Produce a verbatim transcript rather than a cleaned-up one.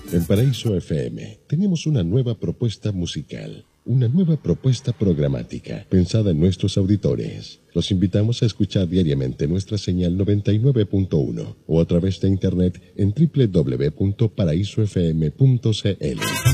En Paraíso F M tenemos una nueva propuesta musical, una nueva propuesta programática pensada en nuestros auditores. Los invitamos a escuchar diariamente nuestra señal noventa y nueve punto uno o a través de internet en doble u doble u doble u punto paraíso f m punto c l.